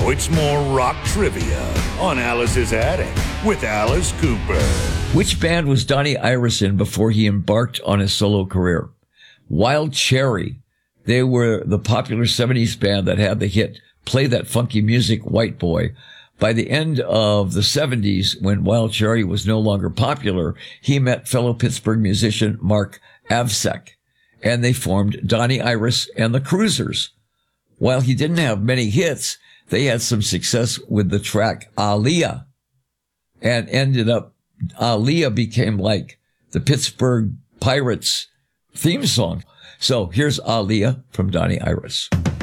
it's more rock trivia on Alice's Attic with Alice Cooper. Which band was Donnie Iris in before he embarked on his solo career? Wild Cherry. They were the popular 70s band that had the hit Play That Funky Music, White Boy. By the end of the 70s, when Wild Cherry was no longer popular, he met fellow Pittsburgh musician Mark Avsek, and they formed Donnie Iris and the Cruisers. While he didn't have many hits, they had some success with the track Aaliyah, and Aaliyah became like the Pittsburgh Pirates theme song. So here's Aaliyah from Donnie Iris.